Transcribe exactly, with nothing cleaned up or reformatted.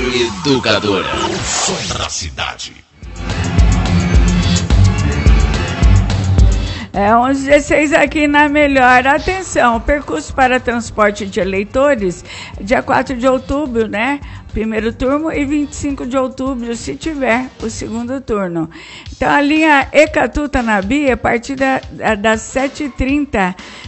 Educadora. O som da cidade. É onze e dezesseis aqui na Melhor. Atenção, percurso para transporte de eleitores, dia quatro de outubro, né? Primeiro turno, e vinte e cinco de outubro, se tiver o segundo turno. Então, a linha Ecatu Tanabi, a partir da, das sete e trinta